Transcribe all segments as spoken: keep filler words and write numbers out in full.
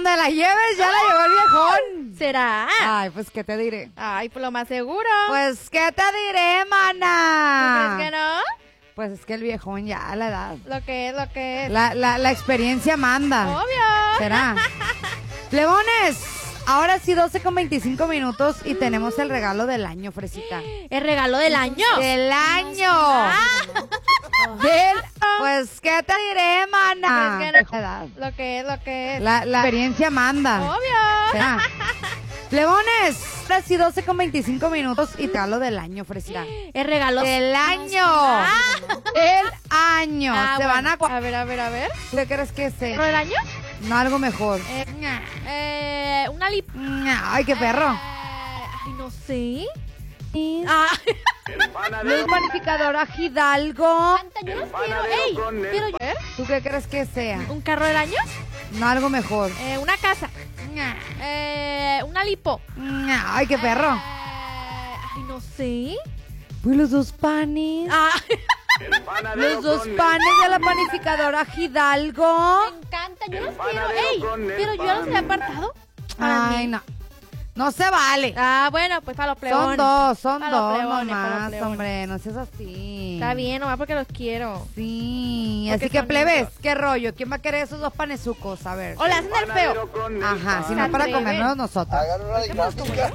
donde la lleves ya la llevó el viejón. ¿Será? Ay, pues, ¿qué te diré? Ay, pues lo más seguro. Pues, ¿qué te diré, mana? ¿Tú crees que no? Pues es que el viejón ya a la edad. Lo que es, lo que es. La, la, la experiencia manda. Obvio. ¿Será? Plebones, ahora sí doce con veinticinco minutos y tenemos el regalo del año, Fresita. ¿El regalo del año? ¡Del año! Ah. Del, pues, ¿qué te diré, mana? ¿Crees que no? Lo que es, lo que es. La, la experiencia manda. Obvio. ¿Será? Plebones, ahora sí doce con veinticinco minutos y regalo del año, Fresita. El regalo del año. Ah. El año. Ah, Se bueno. van a... A ver, a ver, a ver. ¿Qué crees que sea? ¿Regalo del año? No, algo mejor. Eh, eh, una lip... Ay, qué perro. Eh, ay, no sé. Ah. Luz panificadora Hidalgo. Yo los quiero. Ey, quiero yo. ¿Tú qué crees que sea? ¿Un carro del año? No, algo mejor. Eh, una casa. Eh, una lipo. Ay, qué perro. Eh, ay, no sé. Pues los dos panes. Ah. Los dos panes de la panificadora Hidalgo. Me encanta, yo los quiero. Ey, pero yo ya los he apartado. Para Ay, mí. no. No se vale. Ah, bueno, pues para los plebones. Son dos, son Para los dos plebones, para los nomás, plebones. hombre. No seas así. Está bien, nomás porque los quiero. Sí, Porque así que son plebes, lindos. ¿qué rollo? ¿Quién va a querer esos dos panezucos? A ver. O le hacen el feo. Ajá, si no Se para atreven. comernos nosotros. Hagan una dinámica.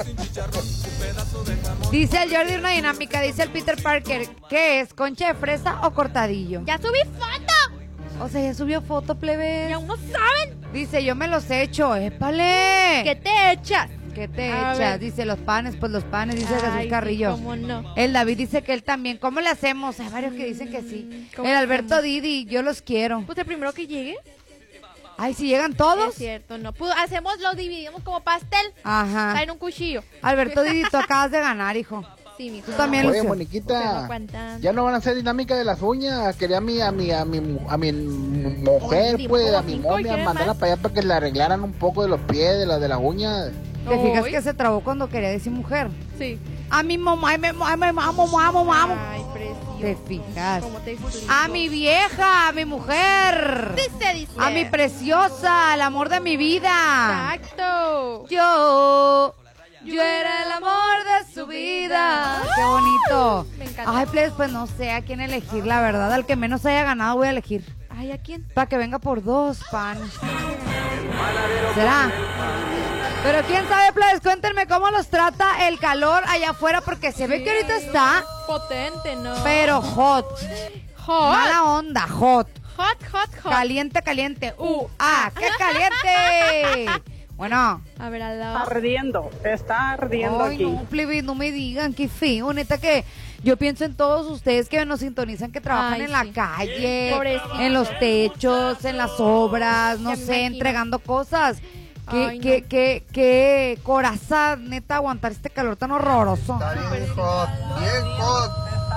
Dice el Jordi una dinámica, dice el Peter Parker, ¿qué es? ¿Concha de fresa o cortadillo? Ya subí foto. O sea, ya subió foto, plebes. Y aún no saben. Dice, yo me los echo, épale. ¿Qué te echas? ¿Qué te A echas? ver. Dice, los panes, pues los panes, dice Ay, Jesús sí, Carrillo. cómo no. El David dice que él también. ¿Cómo le hacemos? Hay varios que dicen que sí. ¿Cómo El Alberto hacemos? Didi, yo los quiero. Pues el primero que llegue. Ay, si llegan Es todos. cierto, no. Pues hacemos, los dividimos como pastel. Ajá. Está en un cuchillo. Alberto Didi, tú acabas de ganar, hijo. Sí, mi Tú también, Oye, Lucio. Moniquita, No cuentan. ya no van a hacer dinámica de las uñas. Quería a mi, a mi, a mi, mu- a mi mujer, Oye, pues, como a mi cinco, momia, ¿quieres mandarla más? para allá para que le arreglaran un poco de los pies, de las de las uñas. ¿Te fijas Uy. que se trabó cuando quería decir mujer? Sí. A mi mamá, ay, me amo, amo, amo, amo, amo. Ay, precioso. ¿Te fijas? ¿Cómo te explico? A mi vieja, a mi mujer. Dice, dice. A mi preciosa, el amor de mi vida. Exacto. Yo, yo era el amor de su vida. Qué bonito. Me encanta. Ay, pues, pues no sé a quién elegir, la verdad. Al que menos haya ganado voy a elegir. Ay, ¿a quién? Para que venga por dos, pan. ¿Será? Pero quién sabe, plebes, cuéntenme cómo los trata el calor allá afuera, porque se ve que ahorita está, Potente, ¿no? pero hot. Hot. Mala onda, hot. Hot, hot, hot. Caliente, caliente. ¡Uh! ¡Ah! ¡Qué caliente! Bueno. A ver, al Está lado. ardiendo, está ardiendo Ay, aquí. no, plebe, no me digan, qué feo, neta que yo pienso en todos ustedes que nos sintonizan, que trabajan Ay, en la sí. calle, Pobrecito. en los techos, en las obras, no Ya me sé, imagino. entregando cosas. Qué, Ay, no. qué, qué, qué coraza, neta, aguantar este calor tan horroroso. Está bien hot, bien hot.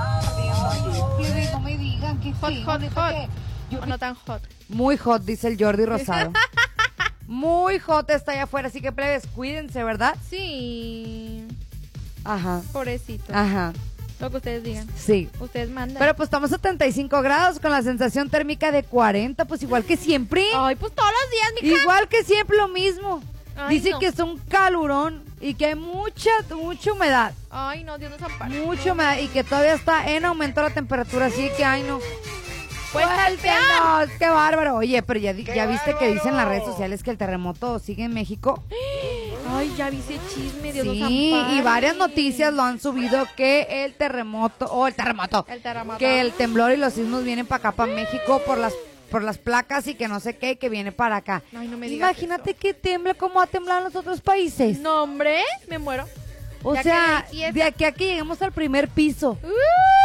Plebe, no me digan, qué Hot, feo, hot, neta hot. que- O no tan hot. Muy hot, dice el Jordi Rosado. Muy hot está allá afuera, así que plebes, cuídense, ¿verdad? Sí. Ajá, Pobrecito. ajá, Lo que ustedes digan. sí. Ustedes mandan. Pero pues estamos a setenta y cinco grados con la sensación térmica de cuarenta, pues igual que siempre. Ay, pues todos los días, mija. Igual que siempre lo mismo. Ay, Dice no. que es un calurón y que hay mucha, mucha humedad. Ay, no, Dios nos ampare. Mucha humedad y que todavía está en aumento la temperatura, así que ay no. Pues Suéltenos, qué bárbaro. Oye, pero ya, di- ya viste que dicen en las redes sociales que el terremoto sigue en México. Ay, ya vi ese chisme, Dios nos Sí, ampare. y varias noticias lo han subido que el terremoto, o el terremoto, El terremoto. que el temblor y los sismos vienen para acá, para México, por las por las placas y que no sé qué, que viene para acá. Ay, no me digas Imagínate que temble como ha temblado en los otros países. No, hombre, me muero. o ya sea, quedé quieta. de aquí a que lleguemos al primer piso. Uh,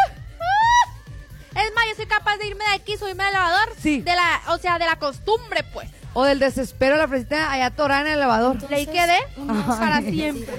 uh. Es más, yo soy capaz de irme de aquí, subirme al elevador. Sí. De la, o sea, de la costumbre, pues. O del desespero, la fresita allá atorada en el elevador. De ahí quedé para Ay. siempre.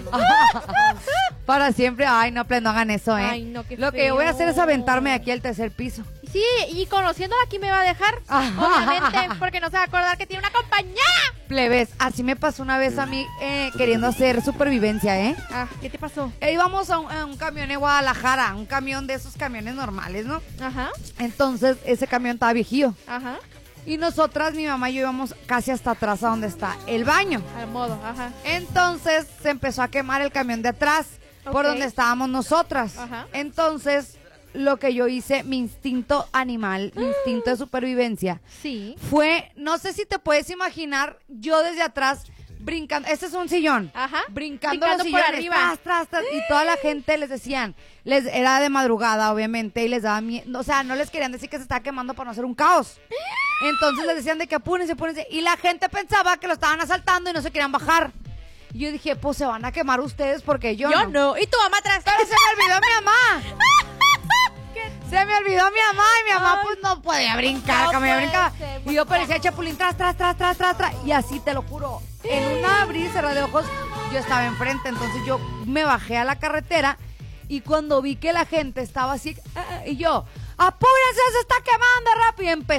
Para siempre. Ay, no, pues no hagan eso, ¿eh? Ay, no, qué Lo que yo voy a hacer es feo. aventarme de aquí al tercer piso. Sí, y conociéndola aquí me va a dejar. Ajá. Obviamente, porque no se va a acordar que tiene una compañía. Plebes, así me pasó una vez a mí eh, queriendo hacer supervivencia, ¿eh? Ah, ¿qué te pasó? Eh, Íbamos a un, a un camión en Guadalajara, un camión de esos camiones normales, ¿no? Ajá, Entonces, ese camión estaba viejío. ajá. Y nosotras, mi mamá y yo íbamos casi hasta atrás a donde está el baño. Al modo, ajá. Entonces se empezó a quemar el camión de atrás, por Ok. donde estábamos nosotras. Ajá. Entonces, lo que yo hice, mi instinto animal, mi instinto de supervivencia, Sí. fue, no sé si te puedes imaginar, yo desde atrás brincando, este es un sillón, Ajá. brincando, Brincando los por sillones, arriba. tras, tras, tras, y toda la gente les decían, les era de madrugada obviamente, y les daba miedo, o sea, no les querían decir que se estaba quemando para no hacer un caos. Entonces les decían de que apúrense, apúrense, y la gente pensaba que lo estaban asaltando y no se querían bajar. Y yo dije, pues se van a quemar ustedes porque yo, Yo no. ¿Y tu mamá atrás? Pero se me olvidó mi mamá. Se me olvidó mi mamá y mi mamá Ay. pues no podía brincar, No como yo puede brincaba. ser, Y yo parecía chapulín, tras, tras, tras, tras, tras, tras. Y así te lo juro, en una abrir y cerrar de ojos, yo estaba enfrente. Entonces yo me bajé a la carretera y cuando vi que la gente estaba así, ah, y yo, apúrense, se está quemando rápido. Y empecé